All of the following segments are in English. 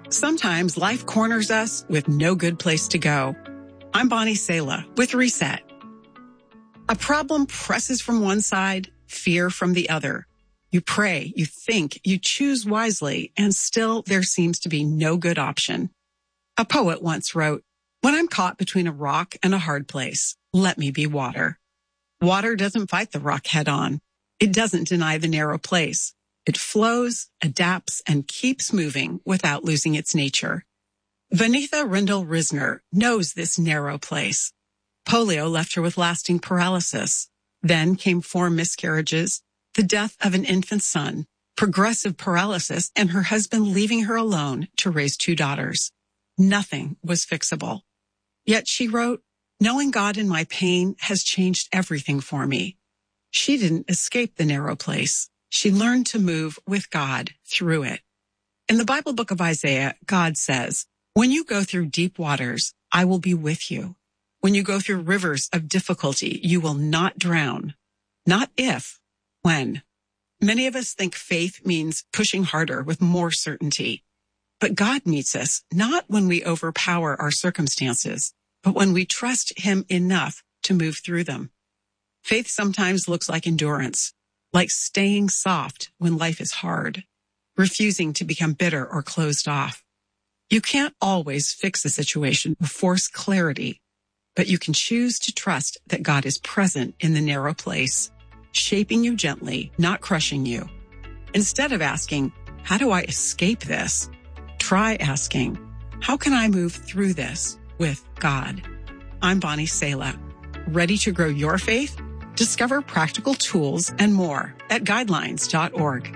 Sometimes life corners us with no good place to go. I'm Bonnie Sala with Reset. A problem presses from one side, fear from the other. You pray, you think, you choose wisely, and still there seems to be no good option. A poet once wrote, "When I'm caught between a rock and a hard place, let me be water." Water doesn't fight the rock head on. It doesn't deny the narrow place. It flows, adapts, and keeps moving without losing its nature. Vanitha Rindle-Risner knows this narrow place. Polio left her with lasting paralysis. Then came 4 miscarriages, the death of an infant son, progressive paralysis, and her husband leaving her alone to raise 2 daughters. Nothing was fixable. Yet she wrote, "Knowing God in my pain has changed everything for me." She didn't escape the narrow place. She learned to move with God through it. In the Bible book of Isaiah, God says, "When you go through deep waters, I will be with you. When you go through rivers of difficulty, you will not drown." Not if, when. Many of us think faith means pushing harder with more certainty. But God meets us not when we overpower our circumstances, but when we trust Him enough to move through them. Faith sometimes looks like endurance, like staying soft when life is hard, refusing to become bitter or closed off. You can't always fix a situation or force clarity, but you can choose to trust that God is present in the narrow place, shaping you gently, not crushing you. Instead of asking, "How do I escape this?" try asking, "How can I move through this with God?" I'm Bonnie Sala. Ready to grow your faith? Discover practical tools and more at guidelines.org.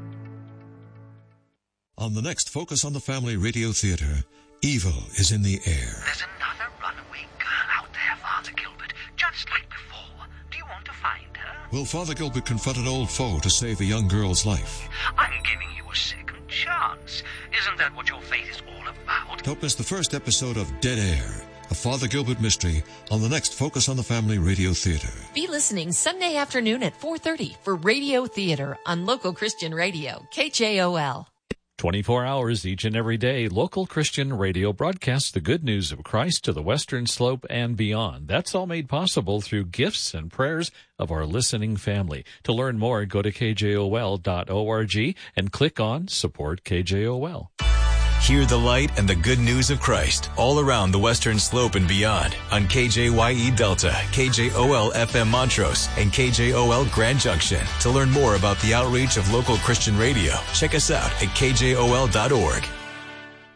On the next Focus on the Family Radio Theater, evil is in the air. There's another runaway girl out there, Father Gilbert, just like before. Do you want to find her? Will Father Gilbert confront an old foe to save a young girl's life? I'm giving you a second chance. Isn't that what your faith is all about? Don't miss the first episode of Dead Air, a Father Gilbert mystery, on the next Focus on the Family Radio Theater. Be listening Sunday afternoon at 4:30 for Radio Theater on Local Christian Radio, KJOL. 24 hours each and every day, Local Christian Radio broadcasts the good news of Christ to the Western Slope and beyond. That's all made possible through gifts and prayers of our listening family. To learn more, go to kjol.org and click on Support KJOL. Hear the light and the good news of Christ all around the Western Slope and beyond on KJYE Delta, KJOL FM Montrose, and KJOL Grand Junction. To learn more about the outreach of Local Christian Radio, check us out at kjol.org.